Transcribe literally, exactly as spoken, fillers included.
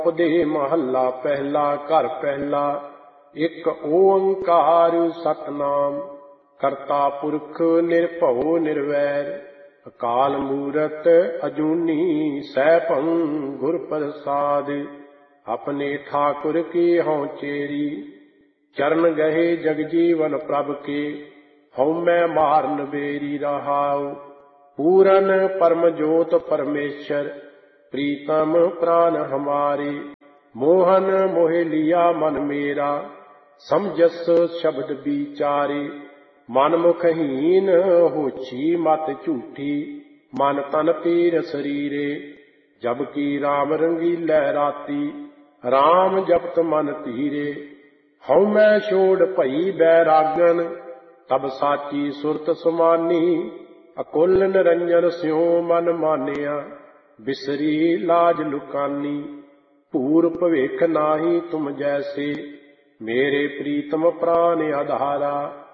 ਦੇ ਮਹੱਲਾ ਪਹਿਲਾ। ਘਰ ਪਹਿਲਾ। ਇੱਕ ਓੰਕਾਰ ਸਤਿਨਾਮ। ਕਰਤਾ ਪੁਰਖ ਨਿਰਭਉ ਨਿਰਵੈਰ। ਅਕਾਲ ਮੂਰਤ ਅਜੂਨੀ ਸੈਭੰ ਗੁਰ ਪ੍ਰਸਾਦ। ਆਪਣੇ ਠਾਕੁਰ ਕੀ ਹਉ ਚੇਰੀ। ਚਰਨ ਗਏ ਜਗ ਜੀਵਨ ਪ੍ਰਭ ਕੇ। ਹਉ ਮੈਂ ਮਾਰਨ ਬੇਰੀ ਰਹਾਉ। ਪੂਰਨ ਪਰਮ ਜੋਤ ਪਰਮੇਸ਼ਰ। ਪ੍ਰੀਤਮ ਪ੍ਰਾਨ ਹਮਾਰੇ। ਮੋਹਨ ਮੋਹਿ ਲਿਆ ਮਨ ਮੇਰਾ। ਸਮਝਸ ਸ਼ਬਦ ਵਿਚਾਰੇ। ਮਨ ਮੁਖ ਹੀਨ ਹੋਛੀ ਮਤ ਝੂਠੀ। ਮਨ ਤਨ ਪੀਰ ਸਰੀਰੇ। ਜਬ ਕੀ ਰਾਮ ਰੰਗੀਲੇ ਰਾਤੀ। ਰਾਮ ਜਪਤ ਮਨ ਧੀਰੇ। ਹਉ ਮੈਂ ਛੋੜ ਭਈ ਬੈਰਾਗਨ। ਤਬ ਸਾਚੀ ਸੁਰਤ ਸਮਾਨੀ। ਅਕੁਲ ਨਿਰੰਜਨ ਸਿਉ ਮਨ ਮਾਨਿਆ। ਬਿਸਰੀ ਲਾਜ ਲੁਕਾਨੀ। ਭੂਰ ਭਵਿਖ ਨਾਹੀ ਤੁਮ ਜੈਸੇ। ਮੇਰੇ ਪ੍ਰੀਤਮ ਪ੍ਰਾਨ ਆਧਾਰਾ।